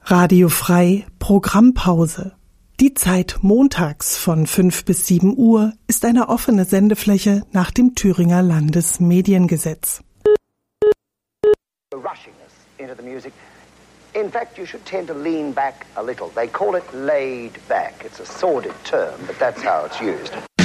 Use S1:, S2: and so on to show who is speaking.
S1: Radio Frei Programmpause. Die Zeit montags von 5 bis 7 Uhr ist eine offene Sendefläche nach dem Thüringer Landesmediengesetz.
S2: In fact, you should tend to lean back a little. They call it laid back. It's a sordid term, but that's how it's used.